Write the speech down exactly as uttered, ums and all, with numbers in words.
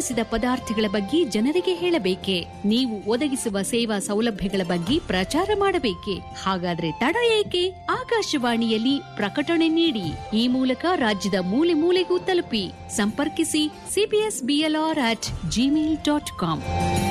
ತಯಾರಿಸಿದ ಪದಾರ್ಥಗಳ ಬಗ್ಗೆ ಜನರಿಗೆ ಹೇಳಬೇಕೆ? ನೀವು ಒದಗಿಸುವ ಸೇವಾ ಸೌಲಭ್ಯಗಳ ಬಗ್ಗೆ ಪ್ರಚಾರ ಮಾಡಬೇಕೆ? ಹಾಗಾದ್ರೆ ತಡ ಏಕೆ? ಆಕಾಶವಾಣಿಯಲ್ಲಿ ಪ್ರಕಟಣೆ ನೀಡಿ. ಈ ಮೂಲಕ ರಾಜ್ಯದ ಮೂಲೆ ಮೂಲೆಗೂ ತಲುಪಿ. ಸಂಪರ್ಕಿಸಿ CBS BLR at Gmail dot com.